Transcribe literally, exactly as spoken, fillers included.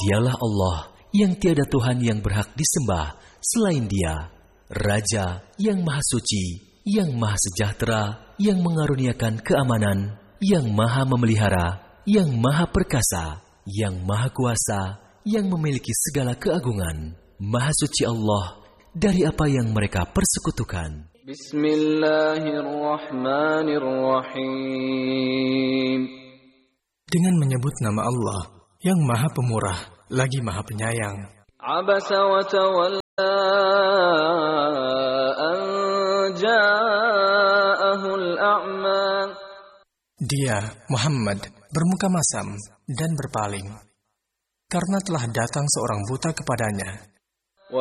Dialah Allah yang tiada Tuhan yang berhak disembah selain Dia, Raja yang Maha Suci, yang Maha Sejahtera, yang mengaruniakan keamanan, yang Maha Memelihara, yang Maha Perkasa, yang Maha Kuasa, yang memiliki segala keagungan. Maha Suci Allah dari apa yang mereka persekutukan. Bismillahirrahmanirrahim. Dengan menyebut nama Allah yang Maha Pemurah lagi Maha Penyayang. Abasa wa tawalla an ja'ahul a'ma. Dia, Muhammad, bermuka masam dan berpaling karena telah datang seorang buta kepadanya.